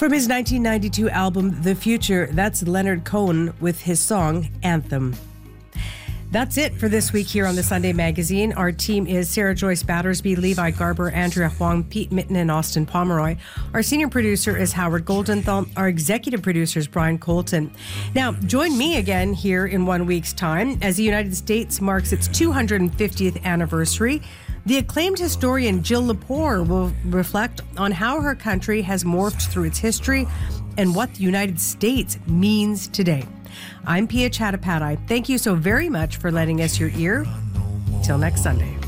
From his 1992 album, The Future, that's Leonard Cohen with his song, Anthem. That's it for this week here on the Sunday Magazine. Our team is Sarah Joyce Battersby, Levi Garber, Andrea Huang, Pete Mitten, and Austin Pomeroy. Our senior producer is Howard Goldenthal. Our executive producer is Brian Colton. Now, join me again here in 1 week's time as the United States marks its 250th anniversary. The acclaimed historian Jill Lepore will reflect on how her country has morphed through its history and what the United States means today. I'm Pia Chattopadhyay. Thank you so very much for lending us your ear. Till next Sunday.